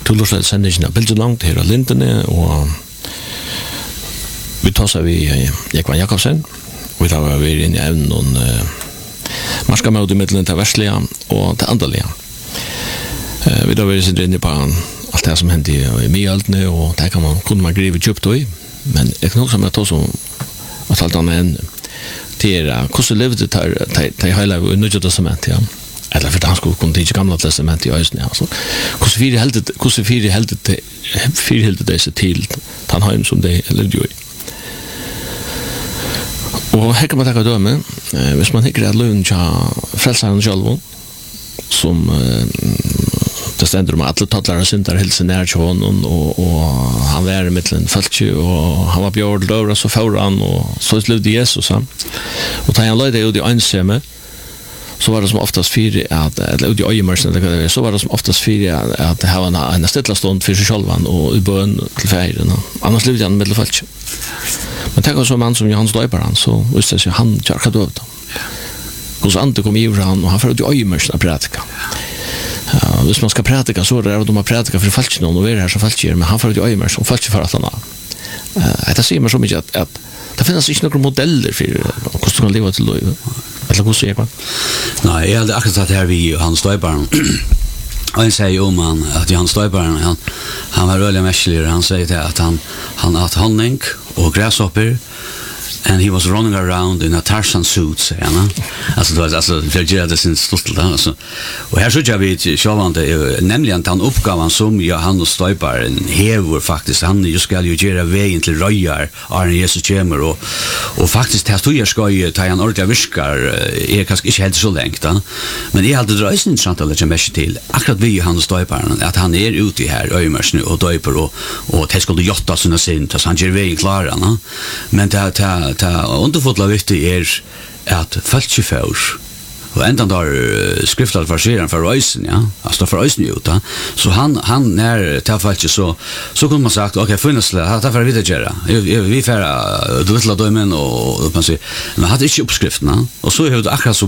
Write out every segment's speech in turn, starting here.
Tullorsled sendingen bilder langt her av Lindene, og vi tar seg vi Jekvan Jakobsen, og vi tar vi inn i evnen og marskamøte i middelen til verslige og til andalige. Vi tar vi sitter inn på alt det som hendte i mye-altene, og det kunne man grive kjøpt i, men jeg kan også med å ta som at alt annet enn til hvordan levde det hele i Nødja Testament, ja. Eller for han skulle kunne tige gamla testament i øyne, altså. Hvordan fire heldet det seg til Tannheim som de levde jo i. Og her kan man takke døme, hvis man hikker at løven til frelseren selv, som det stender om at alle tattlere synder helt seg nær til hånden, og han var i midtelen følge, og han var bjørd døvra, så fører han, og så levde Jesus, ja. Og da han løyde ut i øynshjemme, så var det som oftast fire at, eller ut i øyemørsen, så var det som oftast fire at det var en stillastånd for seg selv, og i bøn til feiren, annars levde han med følge. Men tenk også en mann som Johannes Døyperen, så visste jeg han kjørka døvd. Hos ante kom i han, og han får ut i øyemørsen av prætika. Hvis man skal prætika, så er det at de har prætika for falsk noen, og vi er her som falsk men han får ut i øyemørsen, og falsk for at han har. Det sier meg så mye at det finnes ikke noen modeller for hvordan du kan leve til løy. Eller hvordan sier jeg? Nei, jeg hadde akkurat satt her ved Johannes Døyperen. Og han sier jo om at Johannes Døyperen, han var rødlig mestligere. Han sier til at han hatt honning og græshopper, and he was running around in a Tarzan suit, säger han. Alltså det var alltså för det sin stolthet alltså. Och här så jag vet självande nämligen att han uppgavan som Johannes Döparen hever faktiskt han ju ska ju göra vägen till röjar är Jesus kommer och faktiskt här står jag ska ju ta en ordentlig viskar är kanske inte helt så längt då. Men det är alltid röjsen intressant att lägga mest till akkurat vi Johannes Döparen att han är ute här öjmers nu och döper och det skulle jotta såna sin så han ger vägen klara, va? Men ta underfotla viktig at fölkjefors og enda der skriftet verseren for røysen, ja, altså for røysen ut, da. Så han til fölkje, så kunne man sagt, ok, finnes det, det får vi det gjøre. Vi får drittla dømen, og man sier, men hadde ikke oppskriftene, og så er det akkurat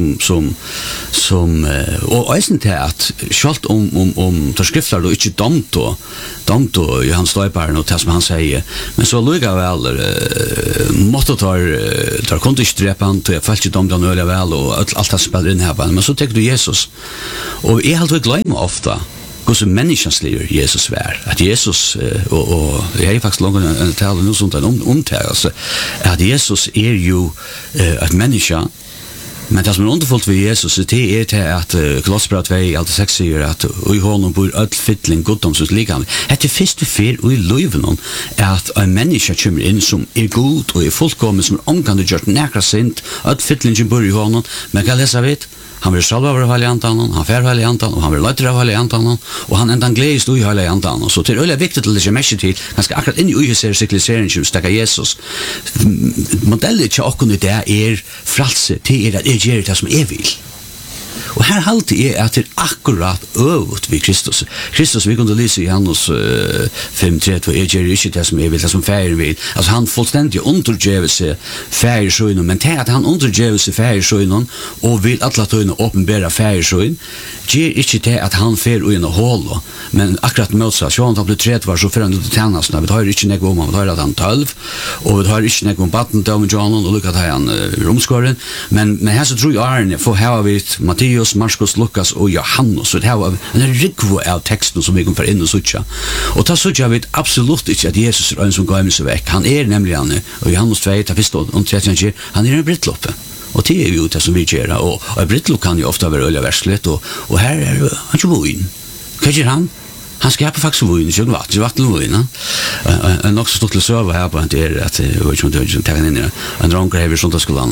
som og røysen til at, selv om der skriftet du ikke dømt og Johannes Døyperen og det som han sier, men så lukket vel, måtte der kunne ikke drepe han, til jeg fölkje dømt han øyelig vel, og alt det spiller inn her, men så tenker du Jesus. Og jeg har alltid glemt ofte hvordan menneskenslig Jesus var. At Jesus, og jeg har faktisk langt en tale noe sånt en omtagelse, at Jesus er jo et menneske, men det som er underfullt ved Jesus, det er til at Kolosserbrevet 2, alt 6 sier at i honom bor öll fytling goddomsens likande. Etter første fyr og i løyven at en menneske kommer inn som er god og er fullkommen, som er omgående gjort nekra sint, öll fytlingen bor i honom, men kan lesa vidt? Han vil selv av heilig antannen, han fer heilig antannen, og han vil løyter av heilig antannen, og han enda gledes i heilig antannen. Så det er veldig viktig til å legge mest til, ganske akkurat inn i uhyser sikliseringen som stekker Jesus. Modellet til åkken i det er fralse til at jeg gjør det som jeg vil. Og her halte jeg at det er akkurat øvet ved Kristus. Kristus, vi kunne lese i Johannes 5:3, jeg gjør ikke det som jeg vil, det som færen vil. Altså han fullstendig undergjøver seg færesøynen, men til at han undergjøver seg færesøynen, og vil alle tøyne åpenbære færesøynen, gjør ikke til at han fer ui en hål, men akkurat motsatt. Så han blir 30 år, så fer han ut i tjenestene. Vi tar ikke noe om han, vi tar at han 12, og vi tar ikke noe om baden, dømen John, og lukket han romskåren. Men her så tror jeg Arne, for her har vi Matteus, Markus, Lukas og Johannes, og det var en rikvo av teksten som vi kan få inn og suttja. Og ta suttja vet absolutt ikke at Jesus er en som går med seg vekk. Han er nemlig han, og Johannes 2, ta første og 13, han er en brittloppe. Og det er jo det som vi gjør, og en brittlopp kan jo ofte være øyla verslet, og her er han ikke voin. Hva gjør han? Han skaper faktisk voin, ikke vatten voin. En nok så stort til søver her på det er at, jeg vet ikke om du har tatt inn i det, en dronker hever sondagsskolen,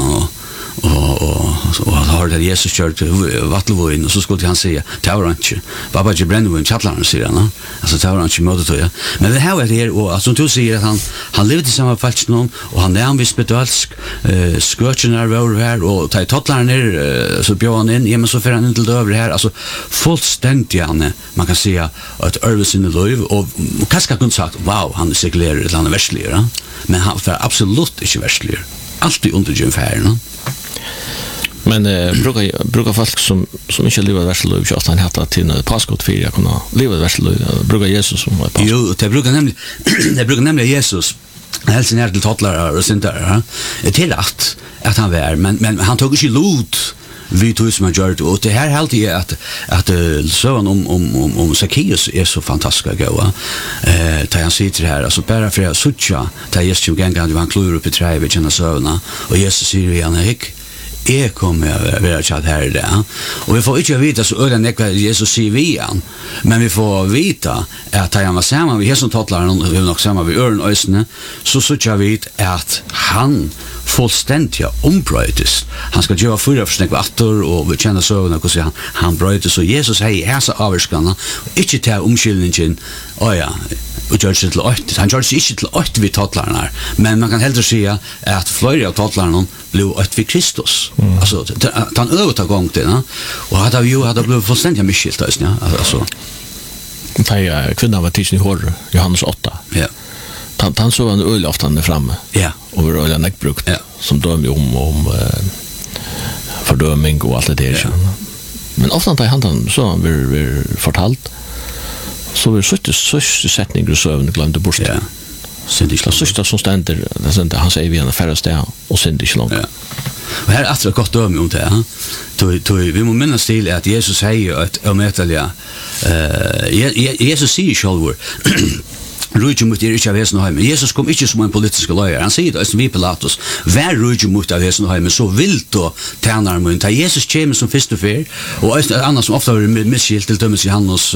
og har det Jesus kjørt vattelvoin, og så skulle han si det var han ikke, Baba ikke brennevoin kjattlaren, sier han, altså det var han ikke møtetøya. Men det her er det her, og som du sier at han levde i samme falsk noen, og han er en viss bedalsk, skøtjen er over her, og ta i tottlaren her, så bjør han inn, men så fer han inn til det over her, altså fullstendig han, man kan si at øves inn i løyv, og hva skal kunne sagt, wow, han er sekulærer, eller han er versligere, men han er absolutt ikke versligere, alltid undergjøn færen. Men brukar folk som inte lever ett värsta liv, så ofta han heter till påskott för att kunna leva ett värsta liv, brukar Jesus som var påskott. Jo, det brukar nämligen Jesus helst nær til tottlare og syndere, til at han var, men han tog ikke lot vi tog som han gjør det, og det her helt er at søvn om Zacchaeus så fantastisk å gå, da han sitter her, altså bare for jeg suttja, da Jesus jo gang han klur opp i treet ved kjenne søvnene, og Jesus sier vi han jeg kommer å være kjatt her i det. Og vi får ikke vite så øyne hva Jesus sier vi han, men vi får vite at da han var sammen med Jesus tottlaren, og vi var nok sammen med øren øysene, så sier vi at han fullständigt ombrøytes. Han skal gjøre fyra forsnek vatter, og vi kjenner søvnene hvordan han brøytes, og Jesus sier hæsa avvarskene, og ikke til omkyldningen, og gjør seg til 8. Han gjør seg ikke til 8 vid tottlarna, men man kan heller si at flere av tottlarna blev 8 vid Kristus. Altså, han øvde gang til, og hadde blitt fullstendig miskilt, altså. Kvinnan var tidsen i håret, Johannes 8. Ja. Han så en øl ofta han framme, og var øl han ikke brukt, som dømde om fordøming og alt det der. Men ofta han så han blir fortalt, så vi sørste setninger og søvn glemte bort. Ja. Synd ikke langt. Sørste som stender, han sier vi han færre sted, og synd ikke langt. Ja. Og her er det godt døme om det. Vi må minnes til at Jesus sier om etalja, Jesus sier selv Rujum mot ikke av hesen og heimen. Jesus kom ikke som en politisk løyer. Han sier det, vi Pilatus, vær rujum mot av hesen og heimen, så vilt og tjener mun. Da Jesus kommer som første fer, og et annet som ofte har vært misskilt til dømes i hans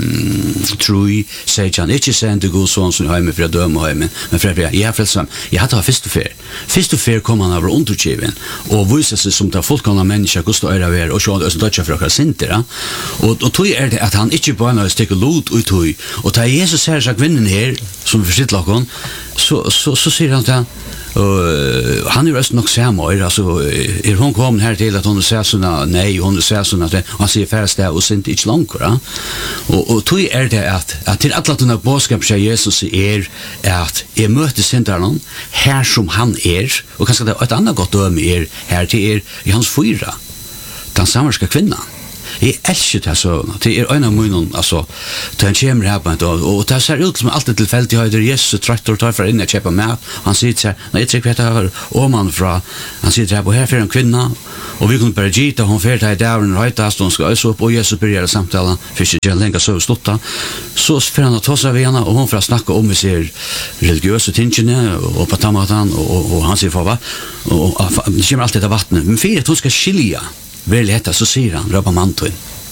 troi, sier han, ikke send til god sånn som i heimen for å døme og heimen, men for jeg har frelst ham. Jeg hadde hatt første fer. Første fer kom han over underkjeven, og viser seg som det er fullkomne mennesker, hvordan det er å være, og så er det dødja for akkurat sinter. Og tog er det at han ikke bare stikker lot ut tog, og da Jesus ser seg kvinnen her, som vi forsitter lakken, så sier han til han er også nok samer, altså hun kommet her til at hun sier sånn nei, hun sier sånn at han sier færre sted og sint ikke langt, og tog er det at til alle denne bådskap sier Jesus at jeg møter sinteren her som han og kanskje det et annet godt døme her til i hans fyra, den samerske kvinnan. Jeg elsker det sånn, det en av munnen, altså, da han kommer her på en dag, og det ser ut som alltid tilfeldig, høyder Jesus traktor tar fra inn og kjøper mat, han sier til seg, jeg tror ikke hva Åman fra, han sier til seg, og her fyrir en kvinna, og vi kunne bare gita, hun fyrir til i dævren røytast, og hun skal øse opp, og Jesus begynner samtalen, fyrir ikke lenger så slutta, så fyrir han å ta seg ved henne, og hun fyrir å snakke om vi ser religiøse tingene, og på tamatan, og han sier for hva, og det kommer alltid av vattnet, men fyrir at hun skal skilja, vel hetta, så sier han, røpa mantun.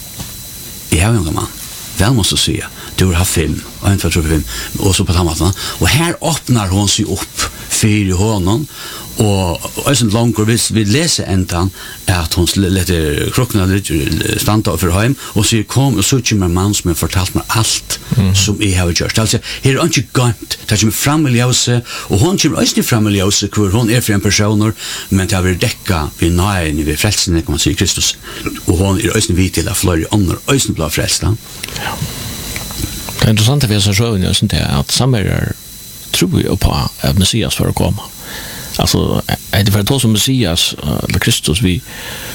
Jeg har jo en mann. Vel måste säga, du har 5, 1, 2, 3, 5, och så på tamatan. Och här öppnar hon sig upp för honom. Och en lång kurvis vi läser ändan att hon låter krokna stanta för hem och så kom och så kommer man som fortalt mig allt som jag har gjort. Alltså här är inte gott. Det kommer fram i ljuset och hon kommer också fram i ljuset hur hon är för en person men det har täcka vi nej vi frälsen kan man säga Kristus och hon är också vid till att flyga under östen blå frälsta. Ja. Det är intressant att vi så sjön just det att samhället tror ju på att Messias för att komma. Alltså är det för att som Messias eller Kristus vi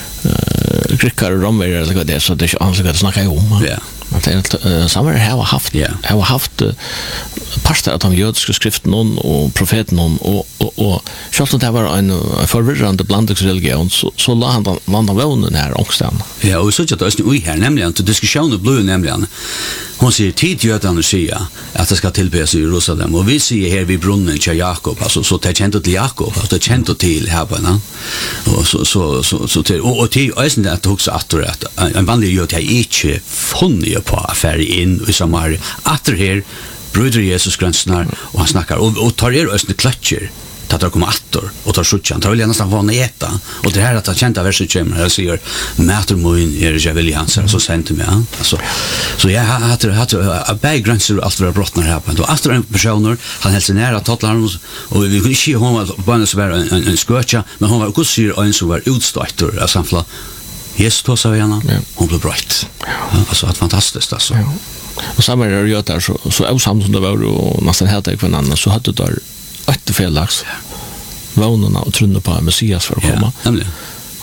krickar och romver eller det så det är ansöka att snacka om. Ja. Att det samhället har haft pastor av de judiska skriften och profeten och självt att det var en förvirrande blandingsreligion så landar vånen här också. Ja, och så att det är här nämligen till diskussionen blå nämligen. Hon säger tid jötan och säga att det ska tillbes i Jerusalem och vi ser här vid brunnen till Jakob alltså så det känt till Jakob att det känt till här på och så till och till ösen att också att en vanlig jöt jag inte funnit på affär in i Samaria att det här bröder Jesus gränsnar och han snackar och tar ösen klatcher att det kommer attor och tar skjutjan. Det vill jag nästan vana äta. Och det här att jag kände verset kommer jag säger mätermoin är jag vill hansa så sent mig. Alltså så jag hade bägränser allt för brottnar här på. Och efter en personer han hälsar nära tottlarna och vi kunde se hon var bara så var en skörcha men hon var också syr en som var utståttor alltså han Jesus tog sig gärna. Hon blev bright. Alltså ett fantastiskt alltså. Ja. Och samma är det där så avsamt som det var och nästan helt på en annan så hade det ett felaks vånarna och trunna på Messias för att komma. Nämligen.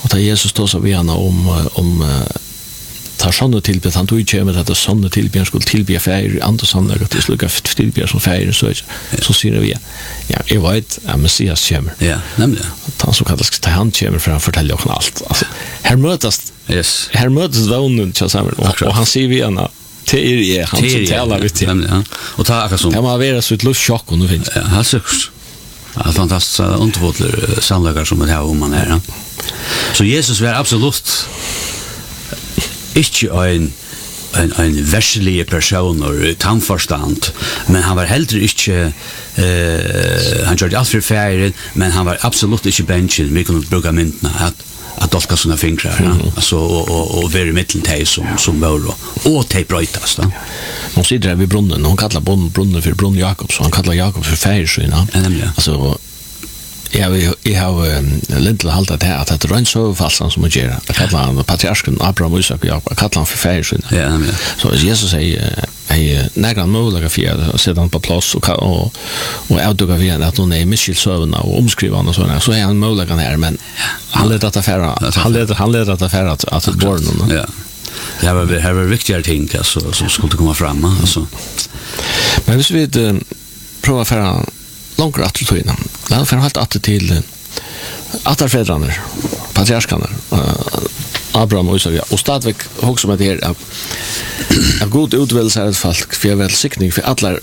Och där Jesus då så vi han om tar sånne tilbe, han tog ikke med at det sånne tilbe, han skulle tilbe feir, andre sånne, at det skulle tilbe som feir, så sier vi, ja, jeg vet, at Messias kommer. Ja, nemlig. Han så kallas ta han kommer for han forteller oss alt. Altså, her møtes vånen til sammen, og han sier vi henne, til han som taler vidt til. Nemlig, ja. Og ta akkurat som... Det må være så et luftsjokk, om du finner. Ja, helt sikkert. Ja, fantastisk underfotler sannleggere som det her om man er. Så Jesus var absolutt ikke en verslig person og tannforstand, men han var heller ikke han gjorde alt for ferien, men han var absolutt ikke bensin. Vi kunne bruke myndene at dolka sånne fingrar, altså, og være i middelen til som var, og til brøytas. Hon sitter där vid brunnen, hon kallar brunnen för Brunn Jakob, så han kallar Jakob för färgskyna. Ja, nämligen. Alltså, jag har lite haltat det att det rönt så falsan som att göra. Jag kallar han patriarsken Abraham, Isak och Jakob, jag kallar han för färgskyna. Ja, nämligen. Så Jesus är nägran möjliga för att sätta han på plats och avduga vid att hon är misskilsövna och omskrivande och sådana. Så är han möjliga här, men han leder att affära att borren. Ja. Det här var viktigare ting alltså, som skulle komma fram. Alltså. Men hvis vi prøver å fære langt atter til innan, la oss fære helt atter til atterfedrene, patriarskene, Abraham og Isak, og stadigvæk også med det her, at god utvelelse er et folk, for jeg vil sikning til alle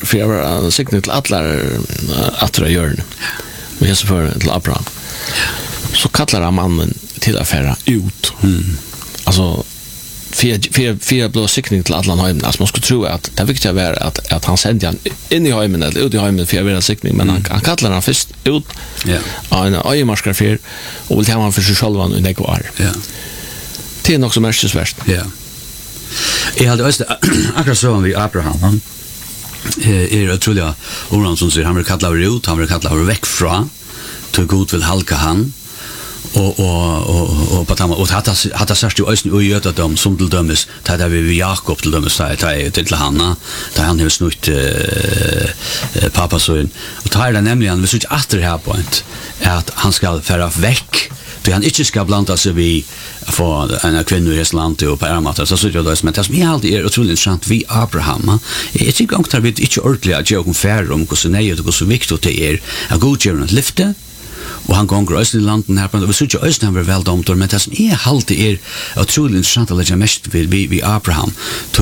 attere hjørne, og jeg selvfølgelig til Abraham. Så kallar han mannen til å fære ut. Altså, för blå sikning till alla hemmen. Alltså man skulle tro att det viktiga var att han sände han in i hemmen eller ut i hemmen för att vara sikning, men han kallar han först ut av en öjemarskar för och vill ta han för sig själv i nekvar. Ja. Det är nog så märkesvärt. Ja. Jag hade också akkurat så om vi Abraham. Är otroliga ord som säger han vill kalla ut, han vill kalla väck från till god vill halka han. Og på tamma og hatta sørst jo øysn og gjøta dem som til dømes ta vi Jakob til dømes ta til Hanna ta han har snutt pappa søn og ta det nemlig han vil ikke atter her point at han skal færa vekk så han ikke skal blanda seg vi for en kvinne i Estland og på Ermater så synes jeg det men det som jeg alltid utrolig interessant vi Abraham jeg tykker ikke at vi ikke ordentlig at jeg færa om hvordan nøye og hvordan viktig det at godgjøren et lyfte og han gonger østen i landen her, og vi synes ikke østen han var veldomtor, men det som alltid utrolig interessant å legge mest vi Abraham.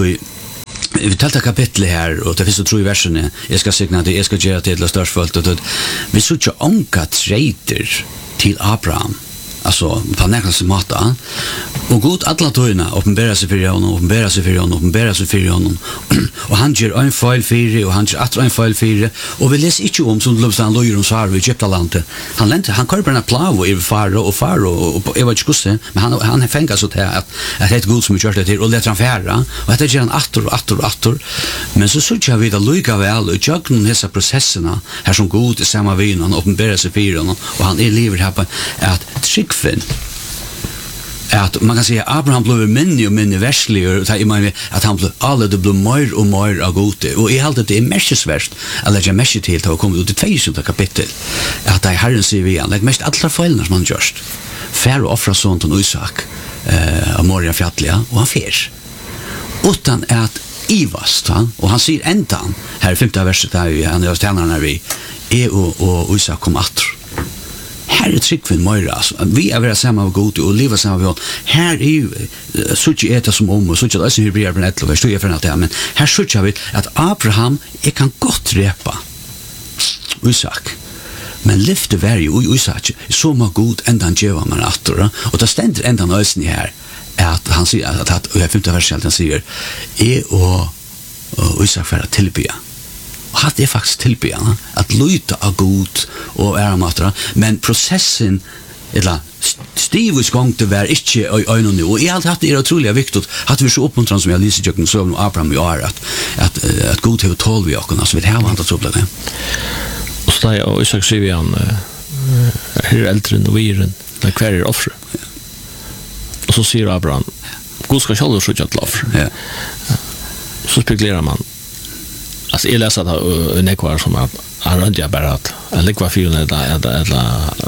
Vi talte kapitlet her, og det finnes å tro i versene, jeg skal sikne det, jeg skal gjøre det til størstfølt, vi synes ikke ånka treiter til Abraham, alltså på näklas mata och god alla tøyna uppenbara sig för honom och han ger en file för och han ger att en file för och vi läser inte om som Lobstan Lojer och Sar i Egyptalandet han körper en plav i faro och jag vet inte men han fänger så att det god som gör det till och lättare färra och det ger en attor men så jag vid att lika väl och jag kan dessa processerna här som god i samma vin och uppenbara sig för honom och han är lever här på att trickfin att man kan säga Abraham blev minne värslig och att han blev alla det blev mer och mer av gode och i allt det är märkesvärst eller jag märker till att komma ut i 2 kapitel att det Herren säger vi han mest alla fejlen som han gjort fär och offra sånt och Isak av Moria fjälliga och han färs utan att ivast och han säger ändan här 5:e verset där han är stjärnan när vi och Isak kom åter. Här är tryggvinn møyra, altså. Vi er vera samma av god og liva samma av god. Her er jo suttje eta som og suttje det er som Hebreer på 11, vers 2 for alt det, men her suttje vi at Abraham kan godt repa Isak. Men lyfte var jo Isak, så må god enda djeva man attora, og det stender enda nøysen i her, at han sier, at i 5. verset han sier, og Isak for å tilbya. Och det är faktiskt tillbedjan att lyta av god och äramatra men processen eller stivus gång det var inte ögonen nu och i allt haft det otroligt viktigt att vi så uppmuntran som jag lyser jöken så om Abraham och att god har tål vi också så vi har vant att trobbla det och så och Isak säger vi han hur äldre och viren när kvar är offer och så säger Abraham god ska själv skjuta ett offer så spekulerar man. Alltså jag läser att nekvar som att han rönt jag bara att likva fyren eller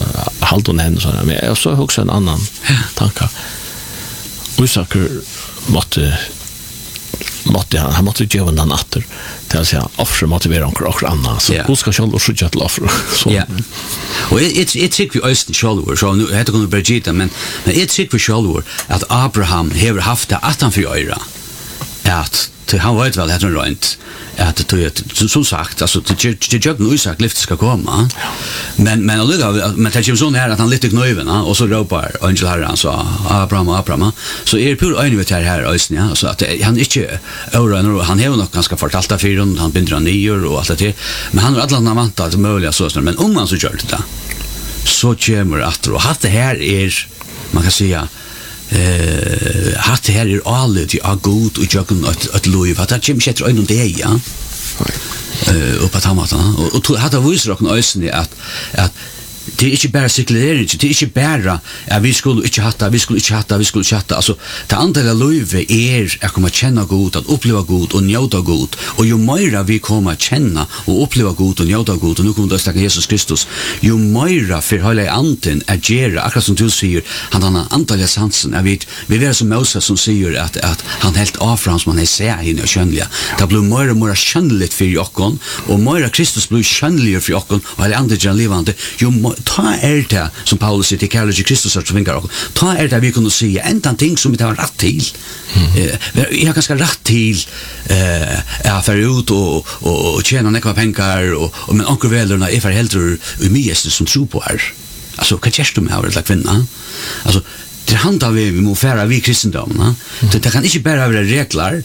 halvt henne så men jag så också en annan tanke. Osaker måtte han måtte ge en natter till att säga offer motivera och annan så hur ska själv och skjuta till offer så ja och it's sick vi östen själv så nu heter kunde Brigitte men it's sick vi själv att Abraham har haft det att han för öra att han vet väl att han rent att det som sagt alltså det jag nu sagt lyft ska komma men det är så här att han lite knöven och så ropar Angel Herran så Abraham så är pur önivet här östen ja så att han inte öra han har nog ganska fortalt där för han binder nior och allt det men han har alla vanta att möjliga så men om man så gör det så kommer att och att det här är man kan säga hatt det här är allt i god och jag kan att lov att det kommer sätta in det ja och på tamatan och hade visat och ösnen att det är inte bara sekulering det är inte bara att vi skulle inte hatta alltså det andra löve är att komma känna god att uppleva god och njuta god och ju mer vi kommer känna och uppleva god och njuta god och nu kommer det att Jesus Kristus ju mer för hela anden att göra akkurat som du säger han har antal sansen jag vet vi är som Moses som säger att han helt av från som han är ser in och skönliga det blir mer och mer skönligt för jokon och mer Kristus blir skönligare för jokon och hela anden levande ju ta det som Paulus säger till Kärlek Kristus som vingar och ta det vi kunde se en ting som vi har rätt till jag har ganska rätt till för ut och tjäna några pengar och men onkel välarna är för helt umest som tror på är alltså kan jag stå med att kvinna alltså det handlar vi må färra vi kristendomen det kan inte bara vara regler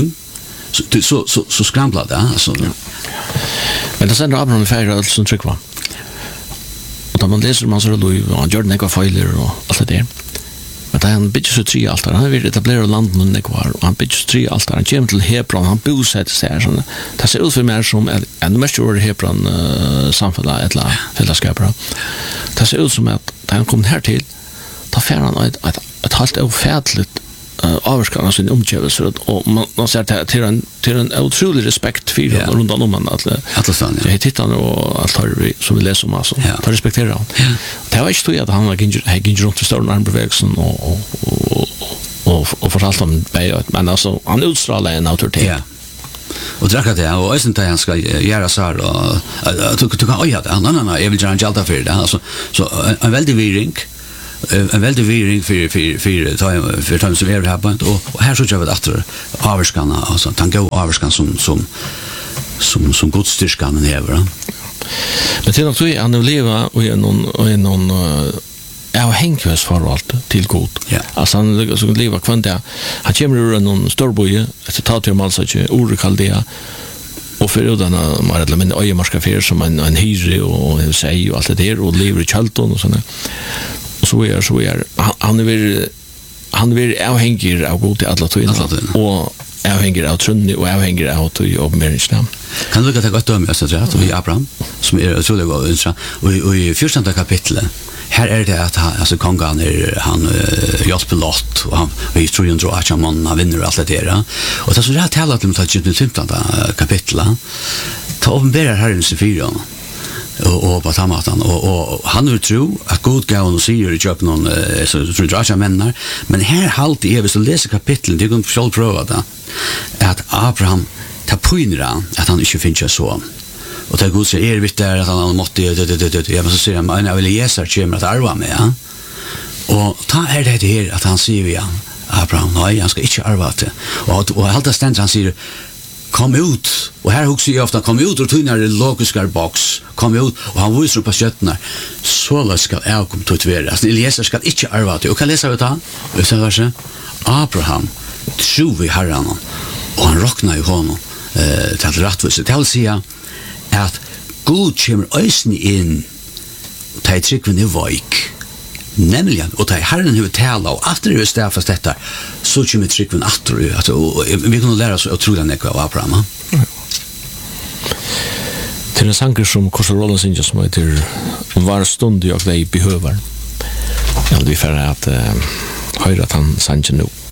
så skramlar det alltså men det sen Abraham färra som tryck var och man läser man så då han gör några fejler och allt det där. Men det han bygger så tre altar. Han vill etablera landet kvar och han bygger tre altar. Han kommer till Hebron, han bosätter sig här. Så det ser ut för mer som en mest år Hebron samfälla eller fällskapare. Det ser ut som att han kommer här till ta färran ett halt ofärtligt avskarna sin omgivelse och man ser till en otrolig respekt för det runt om man att jag tittar och allt har som vi läser om alltså ta respektera honom det var inte att han har gick runt till stora armbevägelsen och fortalt om det men alltså han utstrålar en auktoritet och drakar det och sen tar han ska göra så här och du kan oj ja nej jag vill göra en jalta för det alltså så en väldigt viring en väldigt viring för tant som är här på och här så jag vet att avskarna alltså tango avskan som godstyrskan häver. Men till att vi han leva och någon avhängighet förhållande till god. Alltså han så leva kvanta. Han kommer ur någon storboje efter tat till Malsache Urkaldea och för udarna man eller men öjemarska för som en hyre och säg och allt det där och lever i Charlton och såna. Och så är han vill avhängig av god till alla två och avhängig av trunni och avhängig av till uppmärksamhet. Kan du ta gott om jag säger att vi Abraham som är otroligt god intra och i 14:e kapitlet här är det att alltså kongan han hjälper lot och han vi tror ju att han vinner allt det där och så det har talat om att i 15:e kapitlet ta uppenbarar Herren sig för och på tamatan och han vill tro att god gav och säger i köp någon så tror jag att männar men här halt är vi så läser kapitlet det går själv pröva det att Abraham tar poinra att han inte finns så och det god säger vitt där att han måste jag måste säga men jag vill Jesu kommer att arva med ja och ta är det här att han säger ja Abraham nej han ska inte arva det och allt ständ han säger kom ut och här också jag ofta kom ut och tunnar det logiska box kom ut och han visar på skötterna så ska jag komma till vara alltså Elias ska inte arva det och kan läsa det och så där Abraham tror vi Herren och han rocknar ju honom till rättvisa det vill säga att Gud kommer ösn in ta ett trick med vik nämligen och ta Herren hur tala och efter det stäffas detta så kommer tricken åter alltså vi kan lära oss att tro den ekva av Abraham. Till en sanger som Korsarollen synger som heter Var stund jag dig behöver. Ja, vi får att höra att han sanger nu.